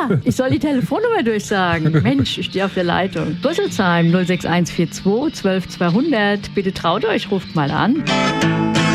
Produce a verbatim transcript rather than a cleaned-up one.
ich soll die Telefonnummer durchsagen. Mensch, ich stehe auf der Leitung. Rüsselsheim null sechs eins vier zwei zwölf zweihundert. Bitte traut euch, ruft mal an.